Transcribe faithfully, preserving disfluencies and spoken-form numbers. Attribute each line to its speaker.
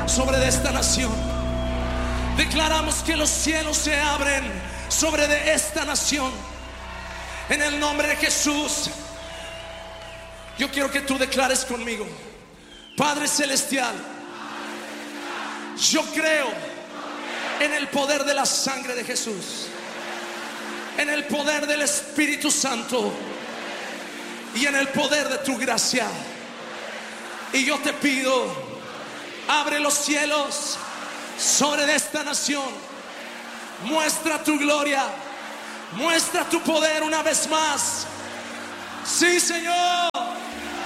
Speaker 1: sobre de esta nación. Declaramos que los cielos se abren sobre de esta nación. En el nombre de Jesús. Yo quiero que tú declares conmigo: Padre Celestial, yo creo en el poder de la sangre de Jesús, en el poder del Espíritu Santo y en el poder de tu gracia. Y yo te pido, abre los cielos sobre de esta nación. Muestra tu gloria, muestra tu poder una vez más. Sí, Señor.